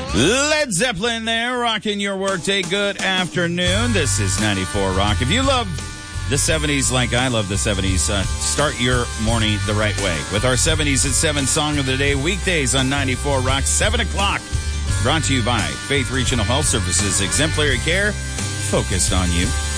Led Zeppelin there, rocking your workday. Good afternoon. This is 94 Rock. If you love the 70s like I love the 70s, start your morning the right way with our 70s at 7 Song of the Day, weekdays on 94 Rock, 7 o'clock. Brought to you by Faith Regional Health Services, exemplary care focused on you.